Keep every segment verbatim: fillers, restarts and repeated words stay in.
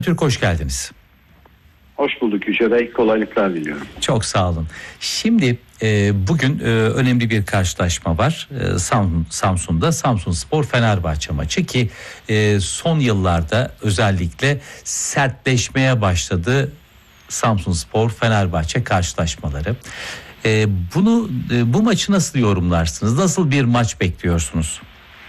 Türk, hoş geldiniz. Hoş bulduk Yüce Bey, kolaylıklar diliyorum. Çok sağ olun. Şimdi e, bugün e, önemli bir karşılaşma var. E, Sam, Samsun'da Samsunspor Fenerbahçe maçı ki e, son yıllarda özellikle sertleşmeye başladı Samsunspor Fenerbahçe karşılaşmaları. E, bunu e, bu maçı nasıl yorumlarsınız? Nasıl bir maç bekliyorsunuz?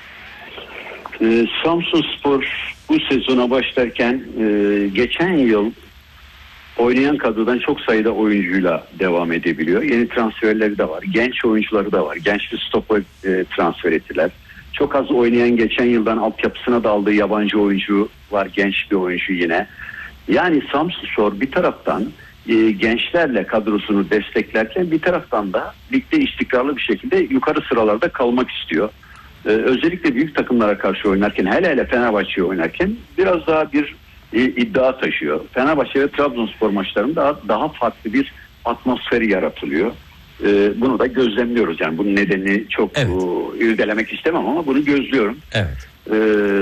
E, Samsunspor bu sezona başlarken e, geçen yıl oynayan kadrodan çok sayıda oyuncuyla devam edebiliyor. Yeni transferleri de var. Genç oyuncuları da var. Genç bir stoper e, transfer ettiler. Çok az oynayan, geçen yıldan altyapısına daldığı yabancı oyuncu var. Genç bir oyuncu yine. Yani Samsunspor bir taraftan e, gençlerle kadrosunu desteklerken bir taraftan da ligde istikrarlı bir şekilde yukarı sıralarda kalmak istiyor. Ee, özellikle büyük takımlara karşı oynarken, hele hele Fenerbahçe'ye oynarken biraz daha bir e, iddia taşıyor. Fenerbahçe ve Trabzonspor maçlarında daha, daha farklı bir atmosferi yaratılıyor. Ee, bunu da gözlemliyoruz. Yani bunun nedenini çok evet. o, irdelemek istemem ama bunu gözlüyorum. Evet. Ee,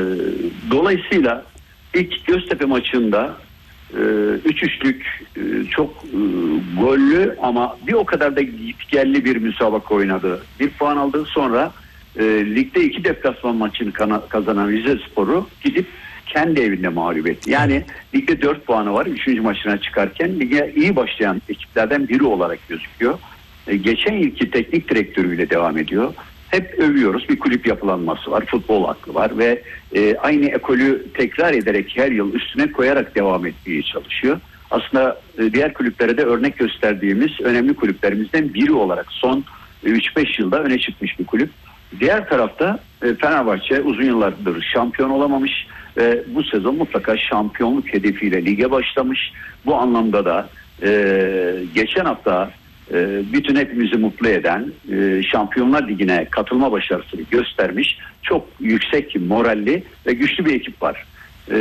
dolayısıyla ilk Göztepe maçında e, üç üçlük e, çok e, gollü ama bir o kadar da gitgelli bir müsabaka oynadı. Bir puan aldı, sonra E, ligde iki deplasman maçını kana, kazanan Rizespor'u gidip kendi evinde mağlup etti. Yani ligde dört puanı var. Üçüncü maçına çıkarken lige iyi başlayan ekiplerden biri olarak gözüküyor. E, geçen yılki teknik direktörüyle devam ediyor. Hep övüyoruz. Bir kulüp yapılanması var. Futbol aklı var ve e, aynı ekolü tekrar ederek her yıl üstüne koyarak devam etmeye çalışıyor. Aslında e, diğer kulüplere de örnek gösterdiğimiz önemli kulüplerimizden biri olarak son üç beş yılda öne çıkmış bir kulüp. Diğer tarafta Fenerbahçe uzun yıllardır şampiyon olamamış ve bu sezon mutlaka şampiyonluk hedefiyle lige başlamış. Bu anlamda da e, geçen hafta e, bütün hepimizi mutlu eden e, Şampiyonlar Ligi'ne katılma başarısını göstermiş çok yüksek, moralli ve güçlü bir ekip var. E,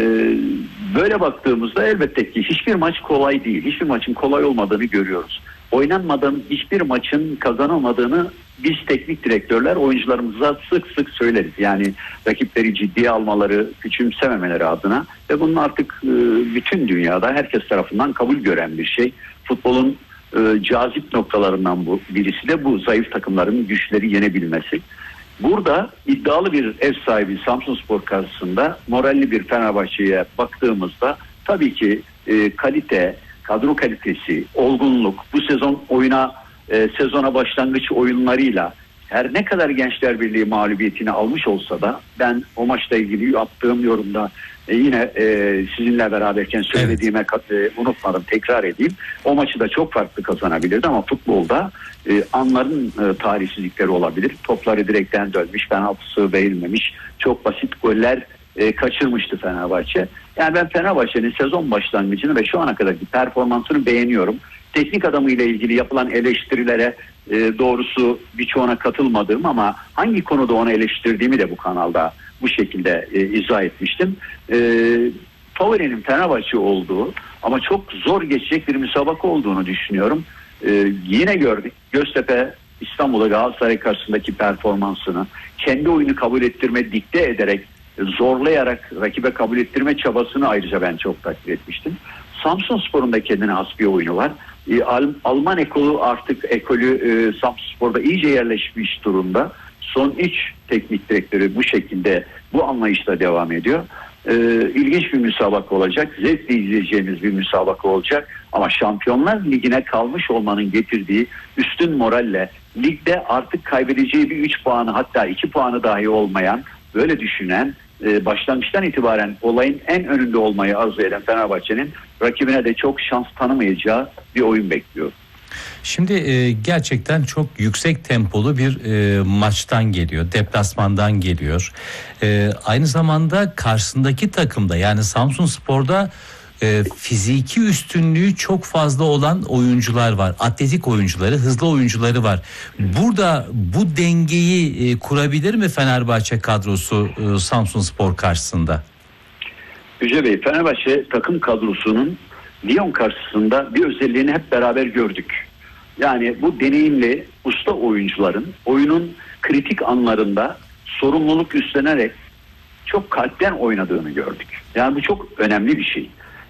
böyle baktığımızda elbette ki hiçbir maç kolay değil. Hiçbir maçın kolay olmadığını görüyoruz. Oynanmadan hiçbir maçın kazanılmadığını biz teknik direktörler oyuncularımıza sık sık söyleriz. Yani rakipleri ciddiye almaları, küçümsememeleri adına ve bunun artık e, bütün dünyada herkes tarafından kabul gören bir şey. Futbolun e, cazip noktalarından bu birisi de bu, zayıf takımların güçleri yenebilmesi. Burada iddialı bir ev sahibi Samsunspor karşısında moralli bir Fenerbahçe'ye baktığımızda tabii ki e, kalite, kadro kalitesi, olgunluk, bu sezon oyuna e, sezona başlangıç oyunlarıyla her ne kadar Gençler Birliği mağlubiyetini almış olsa da ben o maçla ilgili yaptığım yorumda e, yine e, sizinle beraberken söylediğime evet. e, unutmadım, tekrar edeyim. O maçı da çok farklı kazanabilirdi ama futbolda e, anların e, talihsizlikleri olabilir. Topları direkten dönmüş, penaltısı verilmemiş, çok basit goller e, kaçırmıştı Fenerbahçe. Yani ben Fenerbahçe'nin sezon başlangıcını ve şu ana kadarki performansını beğeniyorum. Teknik adamı ile ilgili yapılan eleştirilere e, doğrusu birçoğuna katılmadığım ama hangi konuda onu eleştirdiğimi de bu kanalda bu şekilde e, izah etmiştim. E, favorinin Fenerbahçe olduğu ama çok zor geçecek bir müsabaka olduğunu düşünüyorum. E, yine gördük. Göztepe İstanbul'da Galatasaray karşısındaki performansını kendi oyunu kabul ettirme, dikte ederek, zorlayarak rakibe kabul ettirme çabasını ayrıca ben çok takdir etmiştim. Samsunspor'un da kendine has bir oyunu var. E, Al- Alman ekolü artık ekolü e, Samsunspor'da iyice yerleşmiş durumda. Son üç teknik direktörü bu şekilde, bu anlayışla devam ediyor. E, ilginç bir müsabaka olacak. Zevkle izleyeceğimiz bir müsabaka olacak. Ama Şampiyonlar Ligi'ne kalmış olmanın getirdiği üstün moralle ligde artık kaybedeceği bir üç puanı, hatta iki puanı dahi olmayan, böyle düşünen, başlangıçtan itibaren olayın en önünde olmayı arzu eden Fenerbahçe'nin rakibine de çok şans tanımayacağı bir oyun bekliyor. Şimdi e, gerçekten çok yüksek tempolu bir e, maçtan geliyor, deplasmandan geliyor. E, aynı zamanda karşısındaki takımda, yani Samsunspor'da e, fiziki üstünlüğü çok fazla olan oyuncular var. Atletik oyuncuları, hızlı oyuncuları var. Burada bu dengeyi e, kurabilir mi Fenerbahçe kadrosu e, Samsunspor karşısında? Yüce Bey, Fenerbahçe takım kadrosunun Lyon karşısında bir özelliğini hep beraber gördük. Yani bu deneyimli usta oyuncuların oyunun kritik anlarında sorumluluk üstlenerek çok kalpten oynadığını gördük. Yani bu çok önemli bir şey.